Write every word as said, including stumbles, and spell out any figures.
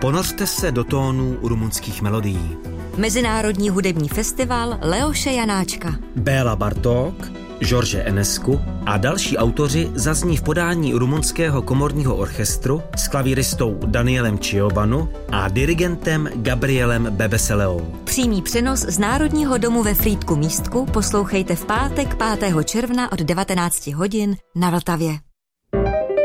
ponořte se do tónů rumunských melodií. Mezinárodní hudební festival Leoše Janáčka. Béla Bartók, George Enescu a další autoři zazní v podání rumunského komorního orchestru s klavíristou Danielem Ciobanu a dirigentem Gabrielem Bebeseleou. Přímý přenos z Národního domu ve Frýdku Místku poslouchejte v pátek pátého června od devatenácti hodin na Vltavě.